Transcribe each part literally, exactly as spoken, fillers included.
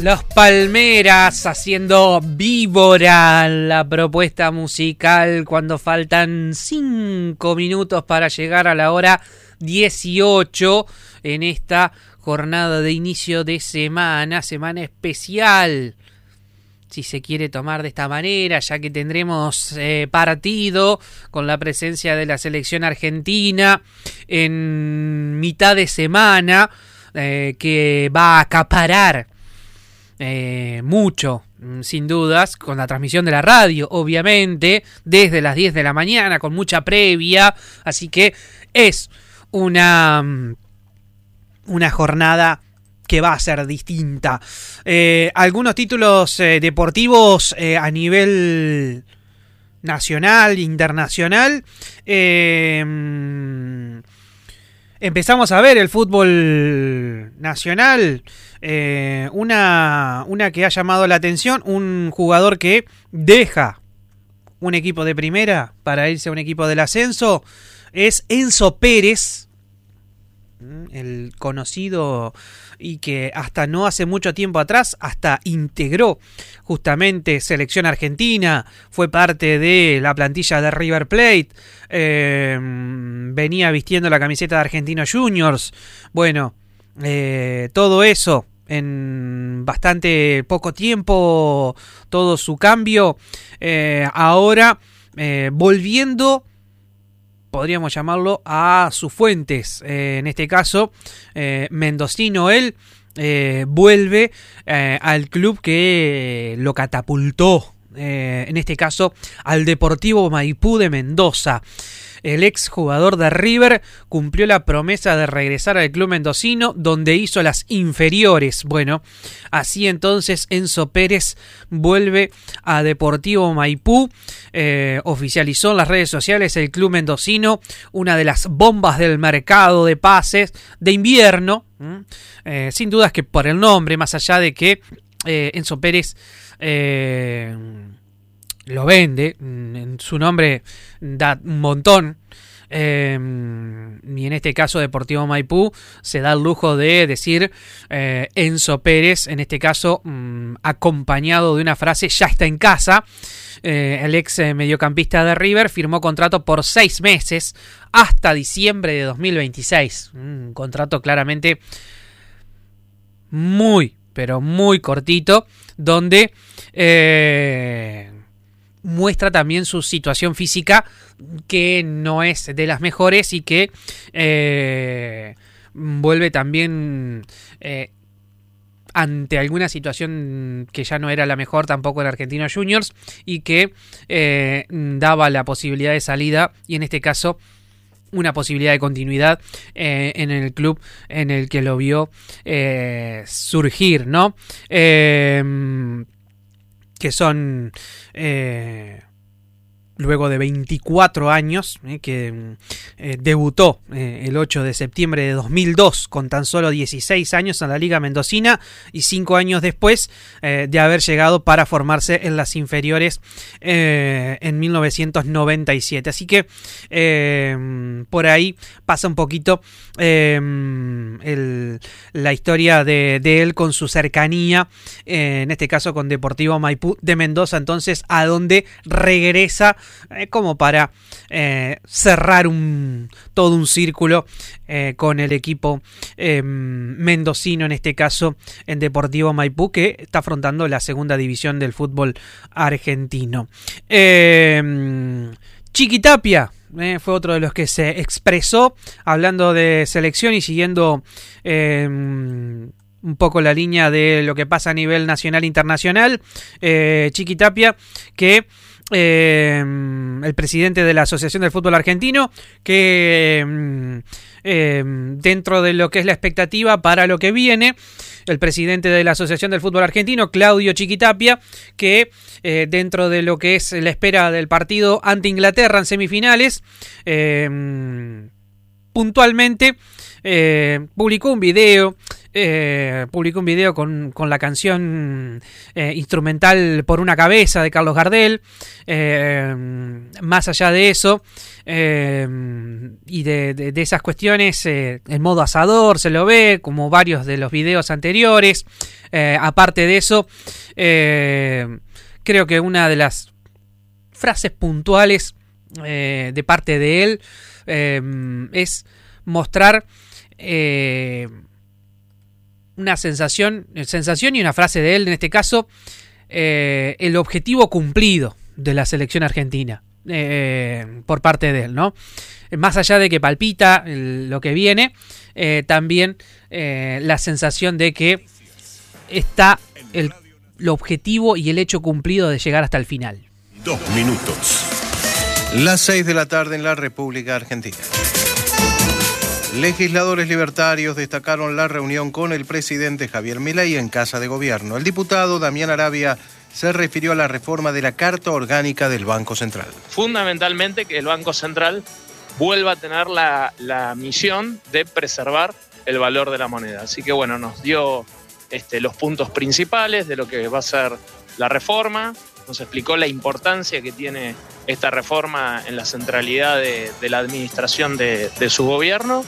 Los Palmeras haciendo Víbora, la propuesta musical cuando faltan cinco minutos para llegar a la hora dieciocho en esta jornada de inicio de semana, semana especial, si se quiere tomar de esta manera, ya que tendremos eh, partido con la presencia de la selección argentina en mitad de semana, eh, que va a acaparar Eh, mucho, sin dudas, con la transmisión de la radio, obviamente, desde las diez de la mañana, con mucha previa, así que es una, una jornada que va a ser distinta. Eh, algunos títulos eh, deportivos eh, a nivel nacional, internacional. Eh, empezamos a ver el fútbol nacional. Eh, una, una que ha llamado la atención, un jugador que deja un equipo de primera para irse a un equipo del ascenso, es Enzo Pérez, el conocido y que hasta no hace mucho tiempo atrás hasta integró justamente selección argentina, fue parte de la plantilla de River Plate, eh, venía vistiendo la camiseta de Argentinos Juniors, bueno, eh, todo eso en bastante poco tiempo, todo su cambio, eh, ahora eh, volviendo, podríamos llamarlo, a sus fuentes, eh, en este caso eh, mendocino él, eh, vuelve eh, al club que lo catapultó, eh, en este caso al Deportivo Maipú de Mendoza. El ex jugador de River cumplió la promesa de regresar al club mendocino, donde hizo las inferiores. Bueno, así entonces Enzo Pérez vuelve a Deportivo Maipú. Eh, oficializó en las redes sociales el club mendocino, una de las bombas del mercado de pases de invierno. Eh, sin dudas que por el nombre, más allá de que eh, Enzo Pérez Eh, lo vende, en su nombre da un montón, eh, y en este caso Deportivo Maipú se da el lujo de decir eh, Enzo Pérez, en este caso mmm, acompañado de una frase, ya está en casa. Eh, el ex mediocampista de River firmó contrato por seis meses hasta diciembre de dos mil veintiséis, un contrato claramente muy, pero muy cortito, donde eh, muestra también su situación física, que no es de las mejores y que eh, vuelve también eh, ante alguna situación que ya no era la mejor tampoco en Argentinos Juniors, y que eh, daba la posibilidad de salida, y en este caso una posibilidad de continuidad eh, en el club en el que lo vio eh, surgir, ¿no? Eh, que son eh, luego de veinticuatro años, eh, que eh, debutó eh, el ocho de septiembre de dos mil dos con tan solo dieciséis años en la Liga Mendocina, y cinco años después eh, de haber llegado para formarse en las inferiores eh, en mil novecientos noventa y siete. Así que eh, por ahí pasa un poquito eh, el, la historia de, de él con su cercanía, eh, en este caso con Deportivo Maipú de Mendoza, entonces a donde regresa Eh, como para eh, cerrar un, todo un círculo eh, con el equipo eh, mendocino, en este caso en Deportivo Maipú, que está afrontando la segunda división del fútbol argentino. Eh, Chiquitapia eh, fue otro de los que se expresó hablando de selección y siguiendo eh, un poco la línea de lo que pasa a nivel nacional e internacional. eh, Chiquitapia, que Eh, el presidente de la Asociación del Fútbol Argentino, que eh, dentro de lo que es la expectativa para lo que viene, el presidente de la Asociación del Fútbol Argentino, Claudio Chiquitapia, que eh, dentro de lo que es la espera del partido ante Inglaterra en semifinales, eh, puntualmente eh, publicó un video Eh, publicó un video con, con la canción eh, instrumental Por una cabeza de Carlos Gardel. Eh, más allá de eso, eh, y de, de, de esas cuestiones, eh, el modo asador se lo ve, como varios de los videos anteriores. Eh, aparte de eso, eh, creo que una de las frases puntuales eh, de parte de él eh, es mostrar eh, una sensación, sensación y una frase de él, en este caso, eh, el objetivo cumplido de la selección argentina eh, por parte de él, ¿no? Más allá de que palpita el, lo que viene, eh, también eh, la sensación de que está el, el objetivo y el hecho cumplido de llegar hasta el final. Dos minutos. Las seis de la tarde en la República Argentina. Legisladores libertarios destacaron la reunión con el presidente Javier Milei en Casa de Gobierno. El diputado Damián Arabia se refirió a la reforma de la Carta Orgánica del Banco Central. Fundamentalmente que el Banco Central vuelva a tener la, la misión de preservar el valor de la moneda. Así que bueno, nos dio este, los puntos principales de lo que va a ser la reforma, nos explicó la importancia que tiene esta reforma en la centralidad de, de la administración de, de su gobierno.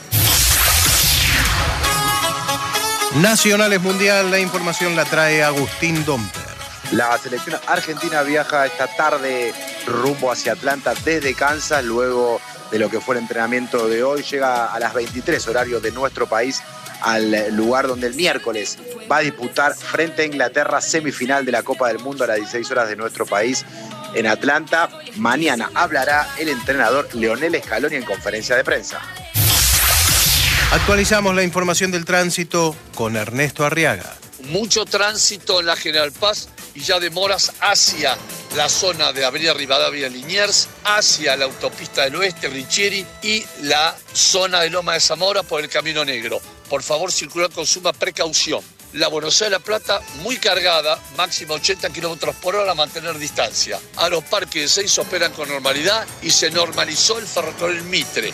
Nacionales Mundial, la información la trae Agustín Domper. La selección argentina viaja esta tarde rumbo hacia Atlanta desde Kansas, luego de lo que fue el entrenamiento de hoy. Llega a las veintitrés horarios de nuestro país al lugar donde el miércoles va a disputar frente a Inglaterra semifinal de la Copa del Mundo a las dieciséis horas de nuestro país en Atlanta. Mañana hablará el entrenador Lionel Scaloni en conferencia de prensa. Actualizamos la información del tránsito con Ernesto Arriaga. Mucho tránsito en la General Paz y ya demoras hacia la zona de Avenida Rivadavia Liniers, hacia la autopista del Oeste, Richieri, y la zona de Loma de Zamora por el Camino Negro. Por favor, circular con suma precaución. La Buenos Aires La Plata muy cargada, máximo ochenta kilómetros por hora, a mantener distancia. Aeroparque de Seiza operan con normalidad y se normalizó el ferrocarril Mitre.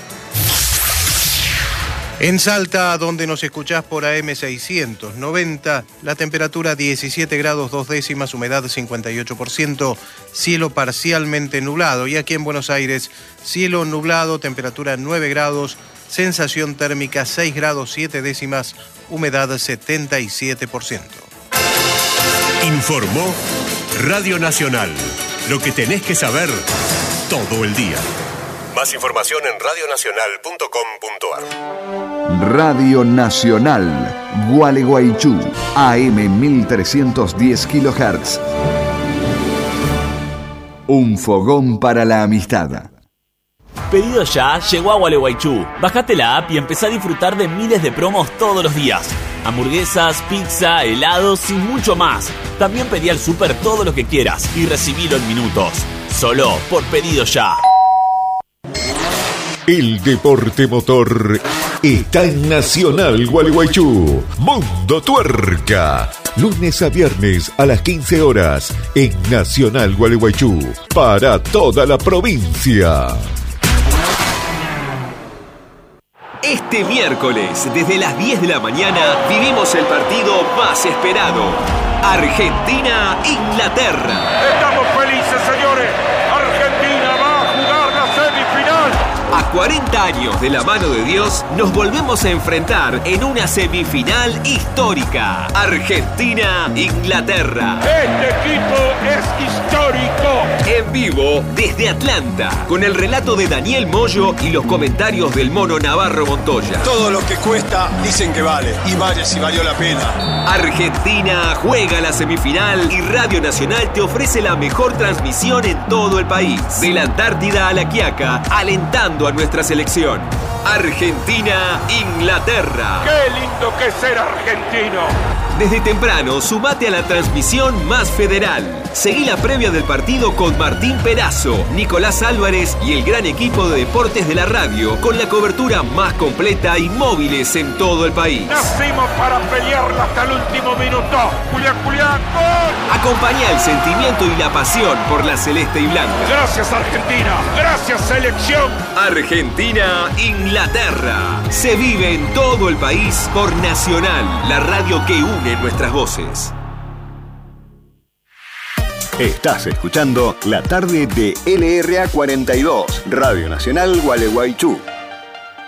En Salta, donde nos escuchás por A M seiscientos noventa, la temperatura diecisiete grados dos décimas, humedad cincuenta y ocho por ciento, cielo parcialmente nublado. Y aquí en Buenos Aires, cielo nublado, temperatura nueve grados, sensación térmica seis grados siete décimas, humedad setenta y siete por ciento. Informó Radio Nacional. Lo que tenés que saber todo el día. Más información en radio nacional punto com punto ar. Radio Nacional, Gualeguaychú, A M mil trescientos diez kilohertz. Un fogón para la amistad. Pedido Ya llegó a Gualeguaychú. Bajate la app y empezá a disfrutar de miles de promos todos los días. Hamburguesas, pizza, helados y mucho más. También pedí al súper todo lo que quieras y recibilo en minutos. Solo por Pedido Ya. El deporte motor está en Nacional Gualeguaychú. Mundo Tuerca. Lunes a viernes a las quince horas en Nacional Gualeguaychú. Para toda la provincia. Este miércoles, desde las diez de la mañana, vivimos el partido más esperado. Argentina-Inglaterra. Estamos felices, señores. Argentina va a jugar la semifinal. A cuarenta años de la mano de Dios, nos volvemos a enfrentar en una semifinal histórica. Argentina-Inglaterra. Este equipo es histórico. En vivo desde Atlanta, con el relato de Daniel Moyo y los comentarios del Mono Navarro Montoya. Todo lo que cuesta dicen que vale, y vale si valió la pena. Argentina juega la semifinal y Radio Nacional te ofrece la mejor transmisión en todo el país. De la Antártida a La Quiaca, alentando a nuestra selección. Argentina-Inglaterra. ¡Qué lindo que es ser argentino! Desde temprano, sumate a la transmisión más federal. Seguí la previa del partido con Martín Perazo, Nicolás Álvarez y el gran equipo de deportes de la radio, con la cobertura más completa y móviles en todo el país. Nacimos para pelearla hasta el último minuto. Julián, Julián, ¡gol! Acompañá el sentimiento y la pasión por la celeste y blanca. Gracias, Argentina. Gracias, selección. Argentina-Inglaterra. Se vive en todo el país por Nacional, la radio que une nuestras voces. Estás escuchando la tarde de L R A cuarenta y dos, Radio Nacional Gualeguaychú.